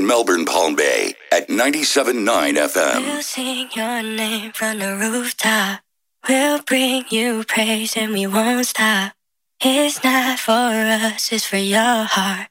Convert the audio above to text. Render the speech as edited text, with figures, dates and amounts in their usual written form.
in Melbourne, Palm Bay at 97.9 FM. We'll sing your name from the rooftop. We'll bring you praise and we won't stop. It's not for us, it's for your heart.